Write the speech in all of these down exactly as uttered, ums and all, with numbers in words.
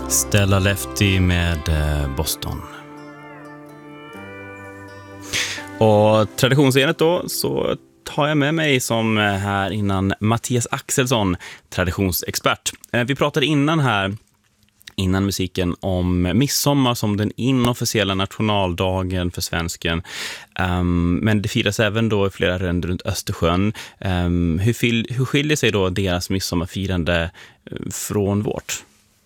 Stella Lefty med Boston. Och traditionsenligt då så tar jag med mig som här innan Mattias Axelsson, traditionsexpert. Vi pratade innan här, innan musiken, om midsommar som den inofficiella nationaldagen för svensken. Um, men det firas även då i flera länder runt Östersjön. Um, hur, fil- hur skiljer sig då deras midsommarfirande från vårt?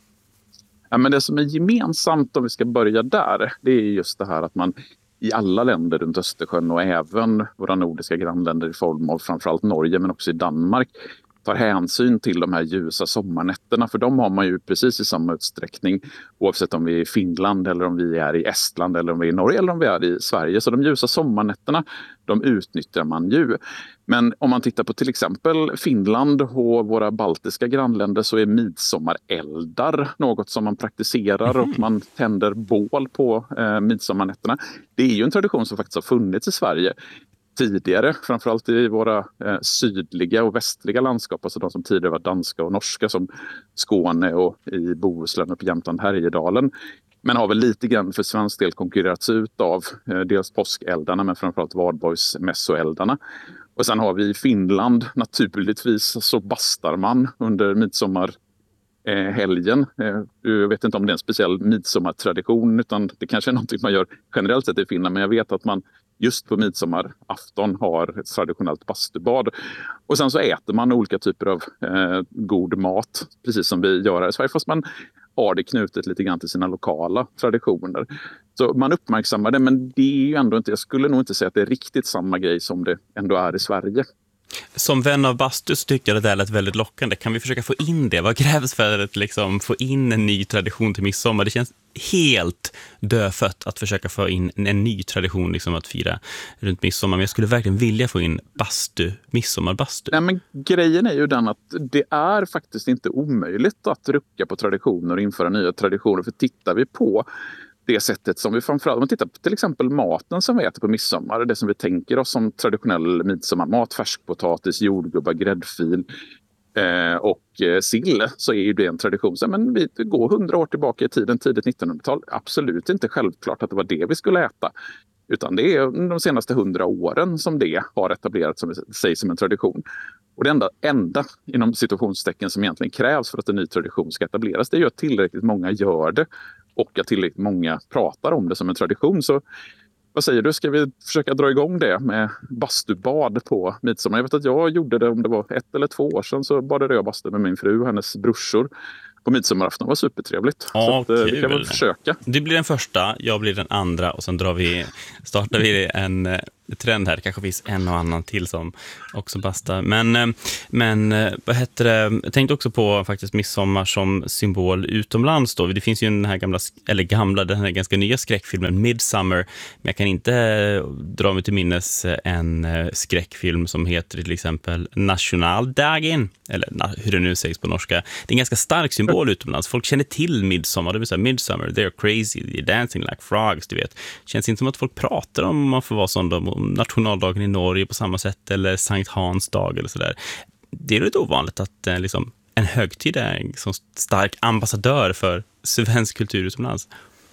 Ja, men det som är gemensamt, om vi ska börja där, det är just det här att man i alla länder runt Östersjön och även våra nordiska grannländer i form av framförallt Norge men också i Danmark tar hänsyn till de här ljusa sommarnätterna. För de har man ju precis i samma utsträckning oavsett om vi är i Finland eller om vi är i Estland eller om vi är i Norge eller om vi är i Sverige. Så de ljusa sommarnätterna, de utnyttjar man ju. Men om man tittar på till exempel Finland och våra baltiska grannländer så är midsommareldar något som man praktiserar och man tänder bål på eh, midsommarnätterna. Det är ju en tradition som faktiskt har funnits i Sverige tidigare, framförallt i våra eh, sydliga och västliga landskap, alltså de som tidigare var danska och norska som Skåne och i Bohuslän och Jämtland, Härjedalen. Men har väl lite grann för svensk del konkurrerats ut av eh, dels påskeldarna men framförallt Valborgsmässoeldarna. Och sen har vi i Finland naturligtvis så bastar man under midsommarhelgen. Eh, jag vet inte om det är en speciell midsommartradition utan det kanske är något man gör generellt sett i Finland, men jag vet att man just på midsommarafton har ett traditionellt bastubad. Och sen så äter man olika typer av eh, god mat, precis som vi gör här i Sverige, fast man har det knutet lite grann till sina lokala traditioner. Så man uppmärksammar det, men det är ju ändå inte, jag skulle nog inte säga att det är riktigt samma grej som det ändå är i Sverige. Som vän av bastu så tycker jag att det där lät väldigt lockande. Kan vi försöka få in det? Vad krävs för att liksom få in en ny tradition till midsommar? Det känns helt dödfött att försöka få in en ny tradition liksom att fira runt midsommar. Men jag skulle verkligen vilja få in bastu, midsommarbastu. Nej, men grejen är ju den att det är faktiskt inte omöjligt att rucka på traditioner och införa nya traditioner. För tittar vi på det sättet som vi framförallt, om man tittar på till exempel maten som vi äter på midsommar, det som vi tänker oss som traditionell midsommarmat, färskpotatis, jordgubbar, gräddfil eh, och eh, sill, så är ju det en tradition. Så, men vi går hundra år tillbaka i tiden, tidigt nittonhundratal, absolut inte självklart att det var det vi skulle äta. Utan det är de senaste hundra åren som det har etablerats som sig som en tradition. Och det enda, enda inom situationstecken som egentligen krävs för att en ny tradition ska etableras, det är ju att tillräckligt många gör det. Och att tillräckligt många pratar om det som en tradition. Så vad säger du, ska vi försöka dra igång det med bastubad på midsommar? Jag vet att jag gjorde det, om det var ett eller två år sedan, så badade jag bastu med min fru och hennes brorsor på midsommarafton. Det var supertrevligt. Ja, så att, kul. vi kan väl försöka. Du blir den första, jag blir den andra och sen drar vi, startar vi en trend här. Det kanske finns en och annan till som också bastar. Men, men vad heter det? Jag tänkte också på faktiskt midsommar som symbol utomlands då. Det finns ju den här gamla, eller gamla, den här ganska nya skräckfilmen Midsommar. Men jag kan inte dra mig till minnes en skräckfilm som heter till exempel Nationaldagen. Eller hur det nu sägs på norska. Det är en ganska stark symbol utomlands. Folk känner till midsommar. Det vill säga Midsommar, they're crazy, they're dancing like frogs, du vet. Känns inte som att folk pratar om man får vara sån då, om nationaldagen i Norge på samma sätt eller Sankt Hans dag eller sådär. Det är lite ovanligt att eh, liksom, en högtid är en så stark ambassadör för svensk kultur utomlands.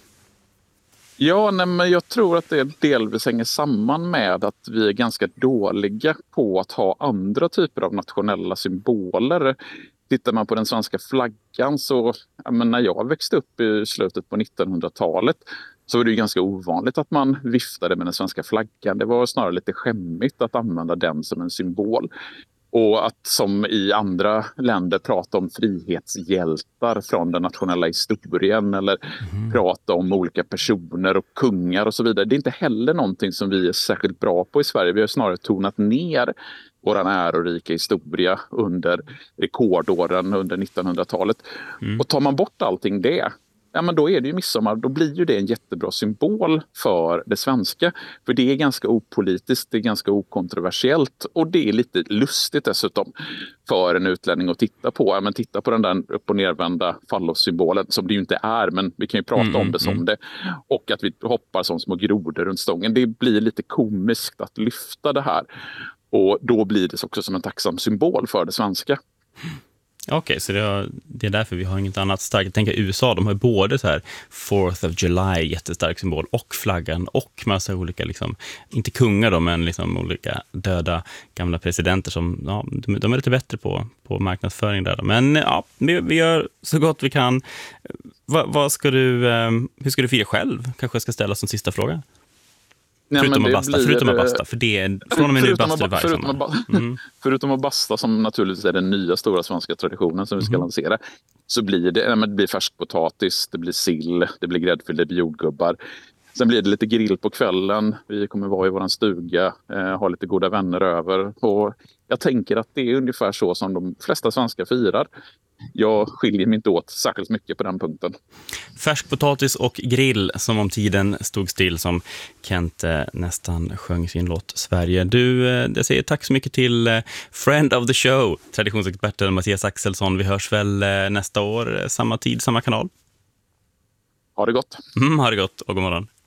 Ja, nej, men jag tror att det delvis hänger samman med att vi är ganska dåliga på att ha andra typer av nationella symboler. Tittar man på den svenska flaggan så, ja, men när jag växte upp i slutet på nittonhundratalet så var det ju ganska ovanligt att man viftade med den svenska flaggan. Det var snarare lite skämmigt att använda den som en symbol. Och att som i andra länder prata om frihetshjältar från den nationella historien eller mm. prata om olika personer och kungar och så vidare. Det är inte heller någonting som vi är särskilt bra på i Sverige. Vi har snarare tonat ner vår ärorika historia under rekordåren under nittonhundratalet. Mm. Och tar man bort allting det, ja, men då är det ju midsommar. Då blir ju det en jättebra symbol för det svenska. För det är ganska opolitiskt, det är ganska okontroversiellt och det är lite lustigt dessutom för en utlänning att titta på. Ja, men titta på den där upp- och nervända fallossymbolen som det ju inte är, men vi kan ju prata mm, om det som mm. det. Och att vi hoppar som små grodor runt stången. Det blir lite komiskt att lyfta det här. Och då blir det också som en tacksam symbol för det svenska. Okej, okay, så det är, det är därför vi har inget annat starkt. Jag tänker U S A, de har både så här fourth of July, jättestark symbol, och flaggan och massa olika, liksom, inte kungar då, men liksom olika döda gamla presidenter som, ja, de, de är lite bättre på, på marknadsföring där. Då. Men ja, vi, vi gör så gott vi kan. Va, vad ska du, hur ska du fira själv? Kanske jag ska ställa som sista fråga. Nej, förutom, att basta, blir, förutom att basta, för det är från och med nu bastar varje förutom, sommar. Mm. Förutom att basta, som naturligtvis är den nya stora svenska traditionen som vi ska mm. lansera, så blir det, det blir färskpotatis, det blir sill, det blir gräddfil, det blir jordgubbar. Sen blir det lite grill på kvällen. Vi kommer vara i vår stuga, eh, ha lite goda vänner över. Och jag tänker att det är ungefär så som de flesta svenskar firar. Jag skiljer mig inte åt särskilt mycket på den punkten. Färskpotatis och grill, som om tiden stod still, som Kent eh, nästan sjöng sin låt Sverige. Du, eh, jag säger tack så mycket till eh, friend of the show, traditionsexperten Mattias Axelsson. Vi hörs väl eh, nästa år, eh, samma tid, samma kanal. Ha det gott. Mm, ha det gott och god morgon.